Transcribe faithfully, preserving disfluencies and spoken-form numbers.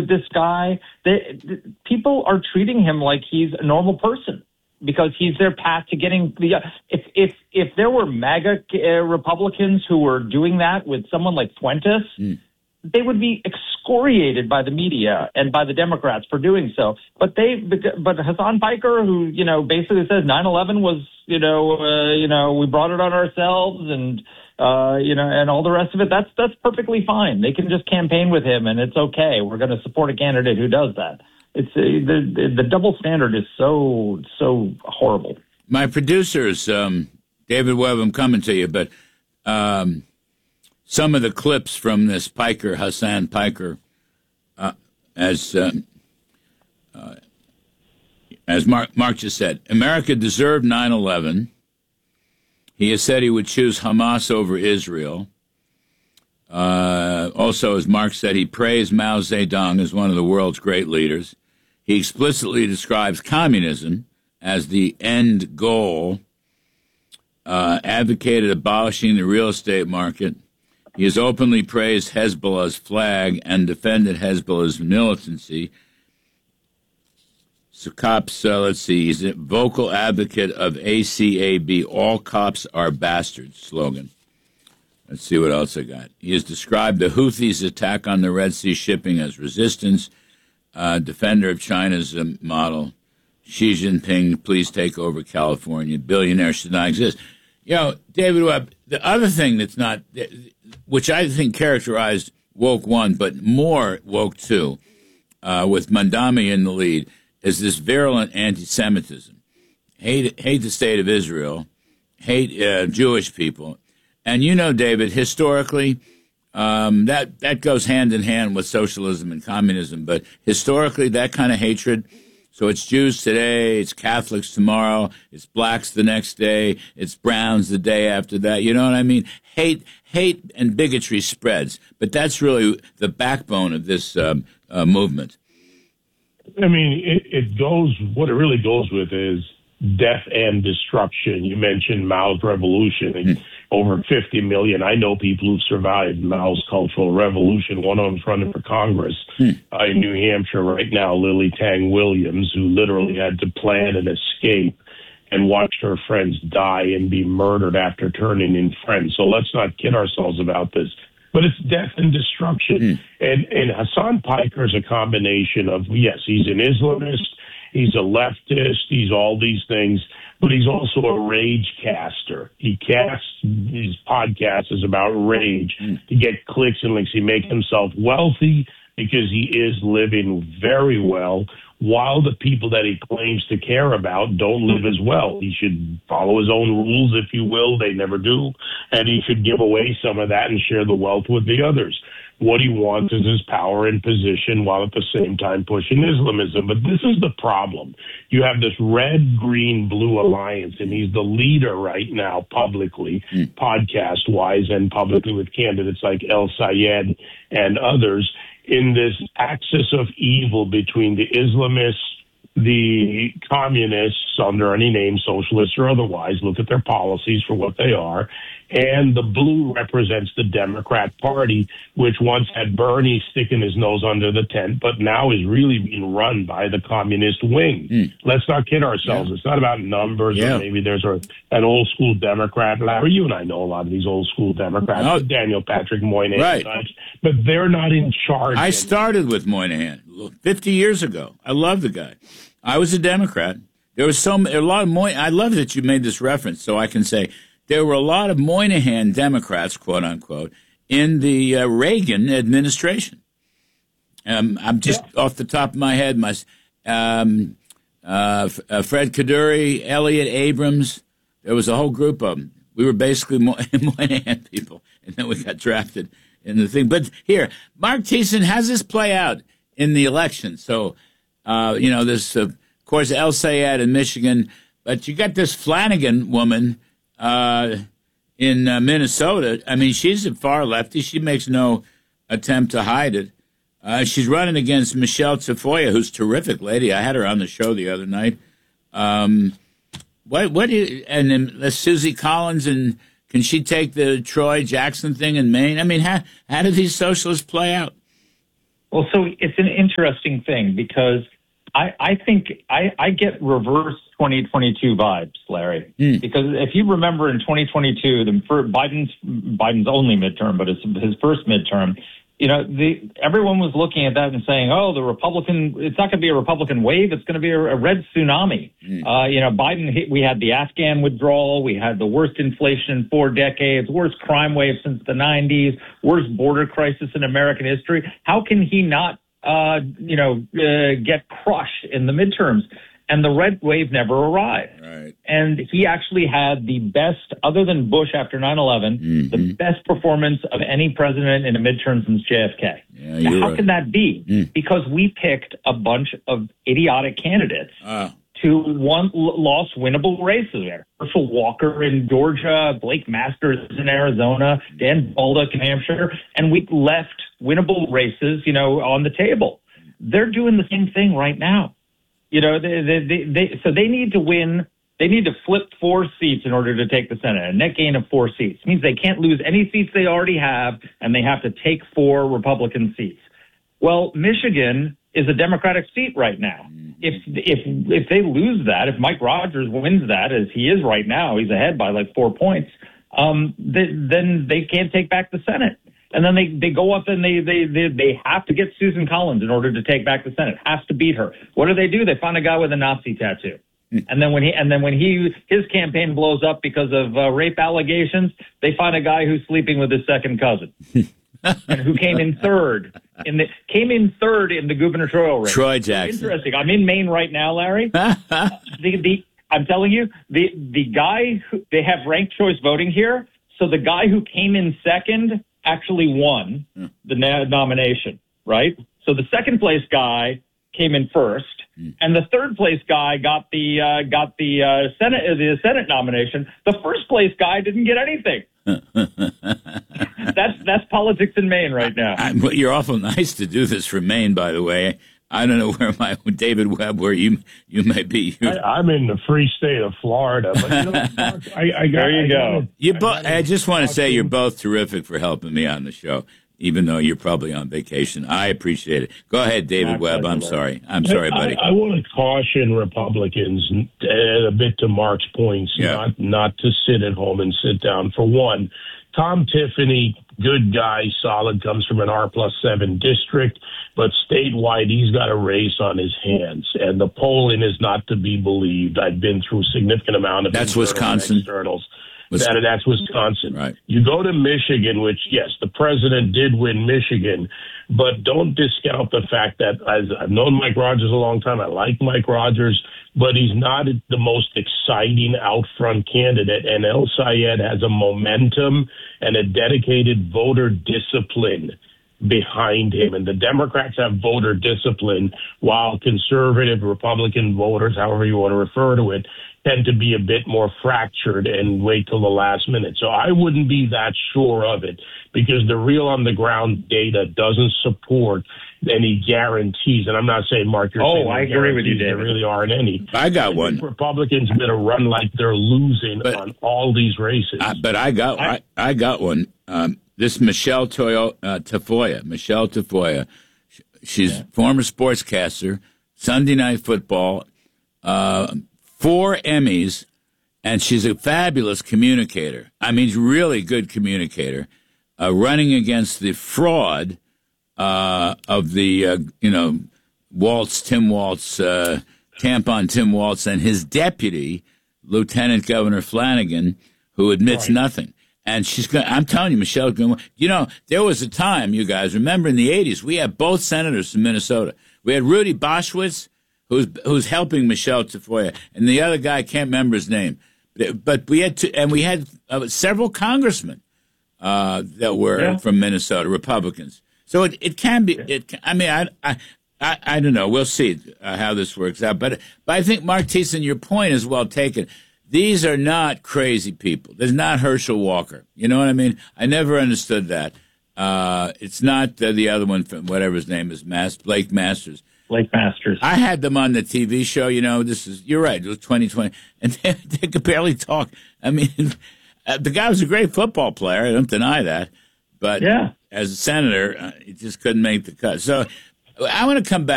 with this guy. They, people are treating him like he's a normal person because he's their path to getting the. If if if there were MAGA uh, Republicans who were doing that with someone like Fuentes, mm. they would be excoriated by the media and by the Democrats for doing so. But they, but Hassan Piker, who you know basically says nine eleven was you know uh, you know we brought it on ourselves and. Uh, you know, and all the rest of it, that's that's perfectly fine. They can just campaign with him, and it's okay. We're going to support a candidate who does that. It's uh, the the double standard is so so horrible. My producers, um, David Webb, I'm coming to you, but um, some of the clips from this Piker, Hassan Piker, uh, as uh, uh, as Mark, Mark just said, America deserved nine eleven. He has said he would choose Hamas over Israel. Uh, also, as Mark said, he praised Mao Zedong as one of the world's great leaders. He explicitly describes communism as the end goal, uh, advocated abolishing the real estate market. He has openly praised Hezbollah's flag and defended Hezbollah's militancy. So cops, uh, let's see, he's a vocal advocate of A C A B, all cops are bastards slogan. Let's see what else I got. He has described the Houthis' attack on the Red Sea shipping as resistance, uh, defender of China's uh, model. Xi Jinping, please take over California. Billionaires should not exist. You know, David Webb, the other thing that's not, which I think characterized Woke One, but more Woke Two, uh, with Mandami in the lead, is this virulent anti-Semitism. Hate, hate the state of Israel, hate uh, Jewish people. And you know, David, historically, um, that, that goes hand in hand with socialism and communism. But historically, that kind of hatred, so it's Jews today, it's Catholics tomorrow, it's blacks the next day, it's browns the day after that. You know what I mean? Hate, hate and bigotry spreads. But that's really the backbone of this um, uh, movement. I mean, it, it goes, what it really goes with is death and destruction. You mentioned Mao's revolution. Mm. Over fifty million. I know people who've survived Mao's Cultural Revolution. One of them's running for Congress mm. uh, in New Hampshire right now, Lily Tang Williams, who literally had to plan an escape and watched her friends die and be murdered after turning in friends. So let's not kid ourselves about this. But it's death and destruction. Mm. And, and Hassan Piker is a combination of, yes, he's an Islamist, he's a leftist, he's all these things, but he's also a rage caster. He casts his podcasts is about rage mm. to get clicks and links. He makes himself wealthy because he is living very well, while the people that he claims to care about don't live as well. He should follow his own rules, if you will. They never do. And he should give away some of that and share the wealth with the others. What he wants is his power and position while at the same time pushing Islamism. But this is the problem. You have this red, green, blue alliance, and he's the leader right now publicly, mm. podcast-wise, and publicly with candidates like El Sayed and others, in this axis of evil between the Islamists, the communists, under any name, socialists or otherwise, look at their policies for what they are, and the blue represents the Democrat Party, which once had Bernie sticking his nose under the tent, but now is really being run by the communist wing. Mm. Let's not kid ourselves. Yeah. It's not about numbers, yeah. or maybe there's a, an old-school Democrat. Larry, you and I know a lot of these old-school Democrats, oh. Daniel Patrick Moynihan, right. and such, but they're not in charge. I started with Moynihan fifty years ago. I love the guy. I was a Democrat. There was so a lot of Moynihan. I love that you made this reference, so I can say there were a lot of Moynihan Democrats, quote unquote, in the uh, Reagan administration. Um, I'm just yeah. off the top of my head, my um, uh, uh, Fred Kaduri, Elliott Abrams. There was a whole group of them. We were basically Moynihan people, and then we got drafted in the thing. But here, Mark Thiessen has this play out in the election. So, uh, you know, this, uh, of course, El Sayed in Michigan, but you got this Flanagan woman uh, in uh, Minnesota. I mean, she's a far lefty. She makes no attempt to hide it. Uh, she's running against Michelle Tafoya, who's a terrific lady. I had her on the show the other night. Um, what, what do you, and then uh, Susie Collins, and can she take the Troy Jackson thing in Maine? I mean, how, how do these socialists play out? Well, so it's an interesting thing because I, I think I, I get reverse twenty twenty-two vibes, Larry. Mm. Because if you remember in twenty twenty-two, the for Biden's Biden's only midterm, but it's his first midterm. You know, the everyone was looking at that and saying, "Oh, the Republican, it's not going to be a Republican wave; it's going to be a, a red tsunami." Mm. Uh, you know, Biden. We had the Afghan withdrawal, we had the worst inflation in four decades, worst crime wave since the nineties, worst border crisis in American history. How can he not, uh, you know, uh, get crushed in the midterms? And the red wave never arrived. Right. And he actually had the best, other than Bush after nine eleven, mm-hmm. the best performance of any president in a midterm since J F K. Yeah, now, how right. can that be? Mm. Because we picked a bunch of idiotic candidates uh. to one lost winnable races there. Herschel Walker in Georgia, Blake Masters in Arizona, Dan Baldock in Hampshire, and we left winnable races, you know, on the table. They're doing the same thing right now. You know, they, they, they, they, so they need to win. They need to flip four seats in order to take the Senate. A net gain of four seats means they can't lose any seats they already have, and they have to take four Republican seats. Well, Michigan is a Democratic seat right now. If if if they lose that, if Mike Rogers wins that, as he is right now, he's ahead by like four points. Um, they, then they can't take back the Senate. And then they, they go up and they, they, they, they have to get Susan Collins in order to take back the Senate, has to beat her. What do they do? They find a guy with a Nazi tattoo. And then when he, and then when he, his campaign blows up because of uh, rape allegations, they find a guy who's sleeping with his second cousin and who came in third in the, came in third in the gubernatorial race. Troy Jackson. Interesting. I'm in Maine right now, Larry. the, the, I'm telling you, the, the guy who, they have ranked choice voting here. So the guy who came in second actually won the na- nomination, right? So the second place guy came in first, and the third place guy got the uh, got the uh, Senate uh, the Senate nomination. The first place guy didn't get anything. that's that's politics in Maine right now. I, I, you're awful nice to do this for Maine, by the way. I don't know where my David Webb, where you you might be. I, I'm in the free state of Florida. But you know, Mark, I, I got, there you I go. Gotta, you bo- I, I just want to say you're both terrific for helping me on the show, even though you're probably on vacation. I appreciate it. Go ahead, David Webb. I'm sorry. I'm sorry, buddy. I, I want to caution Republicans a bit to Mark's points, yeah. not not to sit at home and sit down. For one, Tom Tiffany, good guy, solid, comes from an R plus seven district, but statewide he's got a race on his hands, and the polling is not to be believed. I've been through a significant amount of that's Wisconsin. Externals. That, that's Wisconsin. Right. You go to Michigan, which, yes, the president did win Michigan, but don't discount the fact that as I've known Mike Rogers a long time. I like Mike Rogers, but he's not the most exciting out front candidate. And El Sayed has a momentum and a dedicated voter discipline behind him. And the Democrats have voter discipline, while conservative Republican voters, however you want to refer to it, tend to be a bit more fractured and wait till the last minute. So I wouldn't be that sure of it, because the real on the ground data doesn't support any guarantees. And I'm not saying, Mark, you're oh, saying I agree with you, David. There really aren't any. I got I one. Republicans better run like they're losing but, on all these races. I, but I got I, I got one. Um, this Michelle Toyo, uh, Tafoya, Michelle Tafoya, she's yeah. former sportscaster, Sunday Night Football, uh, four Emmys, and she's a fabulous communicator. I mean, really good communicator, uh, running against the fraud uh, of the, uh, you know, Waltz, Tim Waltz, uh, tampon Tim Waltz, and his deputy, Lieutenant Governor Flanagan, who admits right. nothing. And she's going. I'm telling you, Michelle. You know, there was a time, you guys remember in the eighties, we had both senators from Minnesota. We had Rudy Boschwitz, who's who's helping Michelle Tafoya, and the other guy, I can't remember his name. But, but we had two, and we had uh, several congressmen uh, that were yeah. from Minnesota, Republicans. So it, it can be. It. I mean, I, I I I don't know. We'll see uh, how this works out. But but I think, Mark Thiessen, your point is well taken. These are not crazy people. There's not Herschel Walker. You know what I mean? I never understood that. Uh, it's not uh, the other one from whatever his name is, Mas- Blake Masters. Blake Masters. I had them on the T V show. You know, this is, you're right, it was twenty twenty. And they, they could barely talk. I mean, uh, the guy was a great football player. I don't deny that. But Yeah. as a senator, uh, he just couldn't make the cut. So I want to come back.